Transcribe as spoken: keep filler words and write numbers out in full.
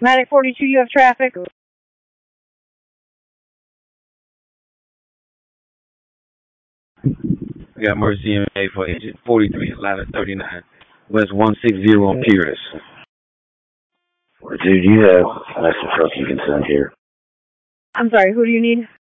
Matic forty-two, you have traffic. We got emergency M A for agent forty-three, ladder thirty-nine, West one sixty on Pierce. Dude, you have an extra truck you can send here. I'm sorry, who do you need?